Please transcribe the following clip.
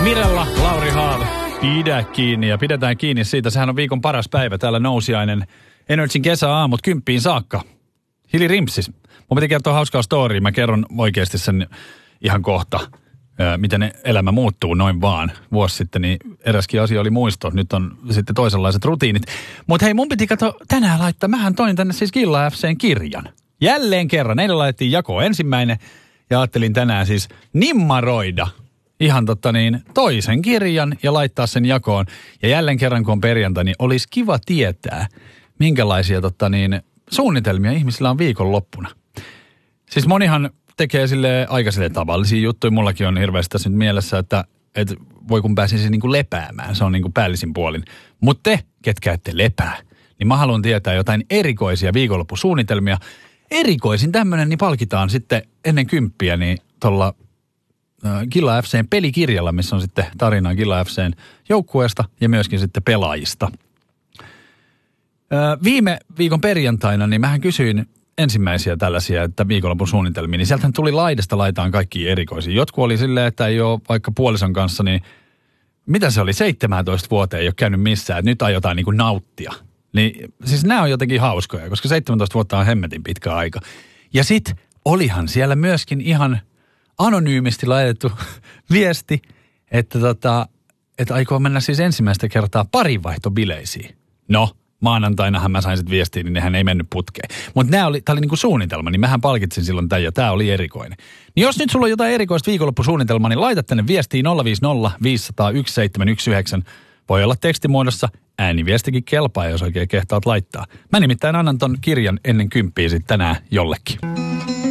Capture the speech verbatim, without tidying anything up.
Mirella, Lauri Haave, pidä kiinni ja pidetään kiinni siitä. Sehän on viikon paras päivä täällä Nousiainen. Energin kesäaamut kymppiin saakka. Hili Rimpsis. Mun piti kertoa hauskaa storya. Mä kerron oikeasti sen ihan kohta, miten elämä muuttuu noin vaan. Vuosi sitten niin eräskin asia oli muisto. Nyt on sitten toisenlaiset rutiinit. Mutta hei, mun piti katsoa tänään laittaa. Mähän toin tänne siis Gilla F C:n kirjan. Jälleen kerran. Eilen laitettiin jakoon ensimmäinen. Ja ajattelin tänään siis nimmaroida ihan totta niin toisen kirjan ja laittaa sen jakoon. Ja jälleen kerran kun on perjantai, niin olisi kiva tietää, minkälaisia totta niin suunnitelmia ihmisillä on viikonloppuna. Siis monihan tekee sille aika sille tavallisia juttuja. Mullakin on hirveästi tässä nyt mielessä, että, että voi kun pääsisi niin kuin lepäämään. Se on niin kuin päällisin puolin. Mutta te, ketkä ette lepää, niin mä haluan tietää jotain erikoisia viikonloppusuunnitelmia. Erikoisin tämmöinen, niin palkitaan sitten ennen kymppiä, niin tuolla Gilla F C:n pelikirjalla, missä on sitten tarinaa Gilla F C:n joukkueesta ja myöskin sitten pelaajista. Viime viikon perjantaina, niin mähän kysyin ensimmäisiä tällaisia, että viikonlopun suunnitelmia, niin sieltähän tuli laidasta laitaan kaikki erikoisia. Jotkut oli silleen, että ei ole vaikka puolison kanssa, niin mitä se oli, seitsemäntoista vuoteen ei ole käynyt missään, että nyt aiotaan niin kuin nauttia. Niin siis nämä on jotenkin hauskoja, koska seitsemäntoista vuotta on hemmetin pitkä aika. Ja sit olihan siellä myöskin ihan anonyymisti laitettu viesti, että, tota, että aikoo mennä siis ensimmäistä kertaa parinvaihtobileisiin. No, maanantainahan mä sain sitten viestiä, niin nehän ei mennyt putkeen. Mutta tämä oli, oli niinku suunnitelma, niin mähän palkitsin silloin tämän ja tämä oli erikoinen. Niin jos nyt sulla on jotain erikoista viikonloppusuunnitelmaa, niin laita tänne viestiin nolla viisi nolla viisi nolla nolla yksi seitsemän yksi yhdeksän. Voi olla tekstimuodossa, ääniviestikin kelpaa, jos oikein kehtaat laittaa. Mä nimittäin annan ton kirjan ennen kymppiä sitten tänään jollekin.